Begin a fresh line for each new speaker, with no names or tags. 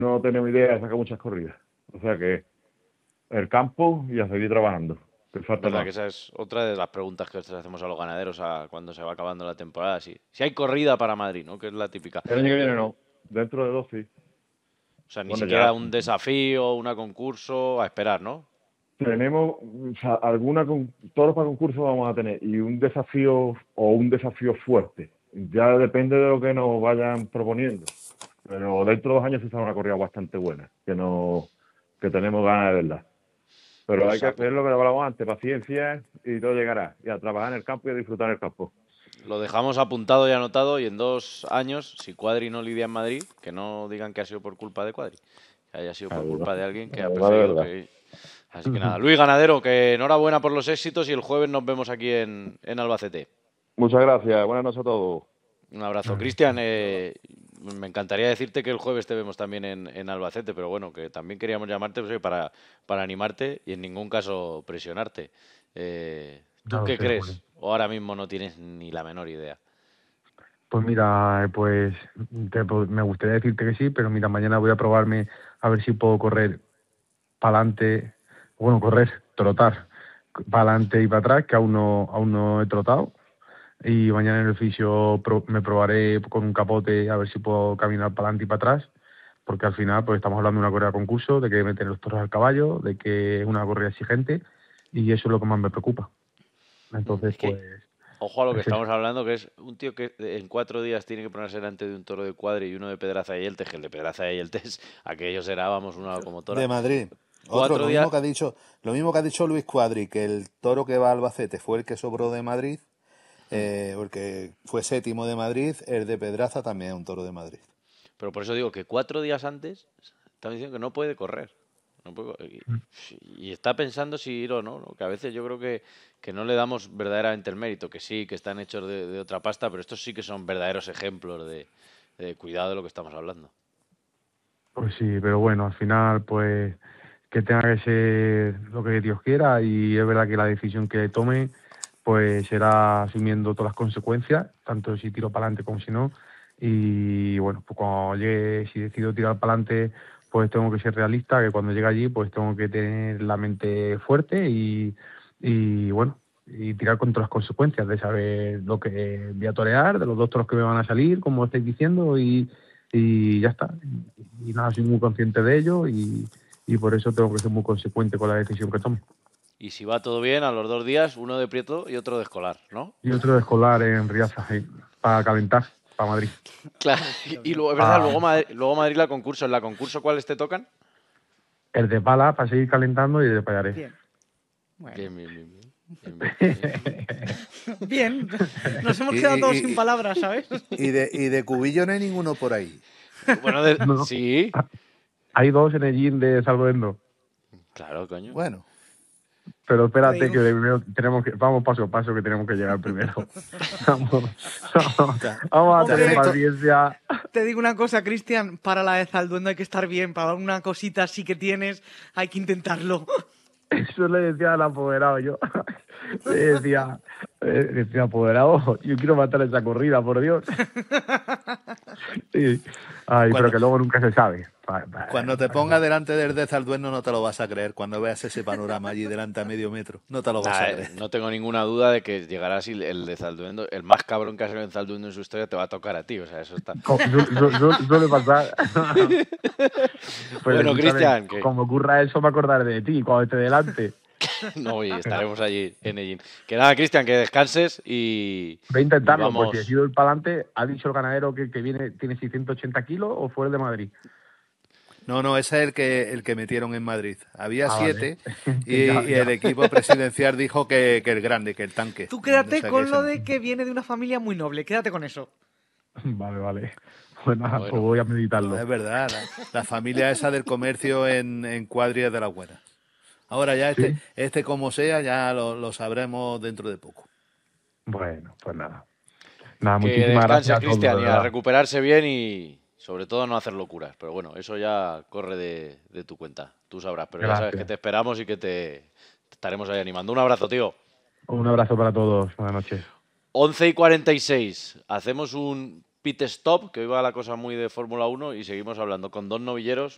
no tenemos idea de sacar muchas corridas. O sea que el campo y a seguir trabajando, que falta
Verdad
más.
que esa es otra de las preguntas que les hacemos a los ganaderos cuando se va acabando la temporada. Si hay corrida para Madrid, ¿no? Que es la típica.
El año que viene no, dentro de dos sí.
O sea, ni
Bueno, ya
siquiera un desafío, una concurso, a esperar, ¿no?
tenemos, o sea, todos para concursos vamos a tener, y un desafío o un desafío fuerte. Ya depende de lo que nos vayan proponiendo. Pero dentro de 2 años se está una corrida bastante buena, que tenemos ganas de verla. Pero hay
Pues
que hacer lo que hablamos antes, paciencia y todo llegará. Y a trabajar en el campo y a disfrutar en el campo.
lo dejamos apuntado y anotado y en 2 años, si Cuadri no lidia en Madrid, que no digan que ha sido por culpa de Cuadri, que haya sido por
Además,
culpa de alguien que ha
además de
preferido
verdad.
que... Así que nada, Luis Ganadero, que enhorabuena por los éxitos y el jueves nos vemos aquí en Albacete.
Muchas gracias. Buenas noches a todos.
Un abrazo. Cristian, me encantaría decirte que el jueves te vemos también en Albacete, pero bueno, que también queríamos llamarte pues, para animarte y en ningún caso presionarte. ¿Tú
Ya lo
qué
sé, Julio.
crees? ¿O ahora mismo no tienes ni la menor idea?
Pues mira, pues me gustaría decirte que sí, pero mira, mañana voy a probarme a ver si puedo correr para adelante, bueno, correr, trotar, para adelante y para atrás, que aún no he trotado. Y mañana en el fisio me probaré con un capote a ver si puedo caminar para adelante y para atrás, porque al final pues estamos hablando de una corrida de concurso, de que meten los toros al caballo, de que es una corrida exigente, y eso es lo que más me preocupa. Entonces,
Es que,
pues,
ojo a lo que
es eso.
estamos hablando, que es un tío que en 4 días tiene que ponerse delante de un toro de Cuadri y uno de Pedraza y Yeltes, que el de Pedraza y Yeltes, aquello será, vamos, una
De
locomotora.
Madrid. Otro,
Cuatro días,
lo mismo que ha dicho Luis Cuadri, que el toro que va a Albacete fue el que sobró de Madrid, porque fue séptimo de Madrid, el de Pedraza también es un toro de Madrid.
pero por eso digo que 4 días antes están diciendo que no puede correr. No puede y está pensando si ir o no, ¿no? Que a veces yo creo que no le damos verdaderamente el mérito, que sí, que están hechos de otra pasta, pero estos sí que son verdaderos ejemplos de cuidado de lo que estamos hablando.
Pues sí, pero bueno, al final, pues que tenga que ser lo que Dios quiera y es verdad que la decisión que tome, pues será asumiendo todas las consecuencias, tanto si tiro para adelante como si no. Y bueno, pues cuando llegue, si decido tirar para adelante, pues tengo que ser realista, que cuando llegue allí, pues tengo que tener la mente fuerte y bueno, y tirar con todas las consecuencias de saber lo que voy a torear, de los dos toros que me van a salir, como estáis diciendo, y ya está. Y nada, soy muy consciente de ello y por eso tengo que ser muy consecuente con la decisión que tome.
Y si va todo bien, a los 2 días, uno de Prieto y otro de Escolar, ¿no?
Y otro de escolar en Riaza, para calentar, para Madrid.
Claro, y luego, es verdad,
Pa-
luego Madrid la concurso. ¿En la concurso cuáles te tocan?
el de pala para seguir calentando y el de payaré.
Bien. Bueno.
Bien, bien, bien, bien. Bien, bien.
Bien. Nos hemos
Y,
quedado todos
y-
sin
y-
palabras, ¿sabes?
y de cubillo no hay ninguno por ahí.
Bueno,
No,
sí.
hay dos en el gym de Salvador.
Claro, coño.
Bueno,
Pero espérate que
Reímos.
primero vamos paso a paso que tenemos que llegar primero. Vamos,
ta-
vamos a
te
tener
Hombre.
paciencia.
Te digo una cosa, Cristian, para la de Zalduendo hay que estar bien, para una cosita así que tienes, hay que intentarlo.
Eso le decía al apoderado yo. Le decía, apoderado, yo quiero matar esa corrida, por Dios. Sí. Ay, pero
cuando,
que luego nunca se sabe.
cuando te pongas delante del de Zalduendo no te lo vas a creer. Cuando veas ese panorama allí delante a medio metro, no te lo vas a
Nah,
creer.
no tengo ninguna duda de que llegará así el de Zalduendo, el más cabrón que ha salido en Zalduendo en su historia, te va a tocar a ti. O sea, eso está.
Suele pasar. Pues
Bueno,
escúchame,
Cristian, que
como ocurra eso, me acordaré de ti cuando esté delante.
no, y estaremos allí en Ellín. Que nada, Cristian, que descanses y
Voy a intentarlo, por si he
vamos.
sido el palante. ¿Ha dicho el ganadero que viene, tiene 680 kilos o fue el de Madrid?
No, ese es el que metieron en Madrid. Había
Ah, vale.
7 y,
Ya,
y el
ya.
equipo presidencial dijo que el grande, que el tanque.
Tú
O
quédate
sea, que
con
ese
lo
no.
de que viene de una familia muy noble, quédate con eso.
Vale. Pues nada, pues
Bueno,
voy a
No,
meditarlo.
es verdad, la familia esa del comercio en Cuadri es de las buenas. Ahora ya
¿Sí?
este como sea, ya lo sabremos dentro de poco.
Bueno, pues nada. Nada,
que
muchísimas
descanses,
gracias a todos, de
Cristian, y a
verdad.
recuperarse bien y sobre todo no hacer locuras. Pero bueno, eso ya corre de tu cuenta. Tú sabrás, pero ya sabes que
Gracias.
te esperamos y que te estaremos ahí animando. Un abrazo, tío.
Un abrazo para todos. Buenas noches.
11:46. Hacemos un pit stop, que hoy va la cosa muy de Fórmula 1 y seguimos hablando con dos novilleros